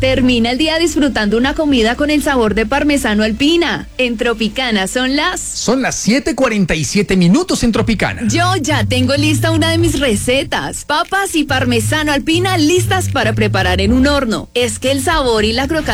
Termina el día disfrutando una comida con el sabor de parmesano alpina. En Tropicana son las 7:47 minutos en Tropicana. Yo ya tengo lista una de mis recetas. Papas y parmesano alpina listas para preparar en un horno. Es que el sabor y la crocancia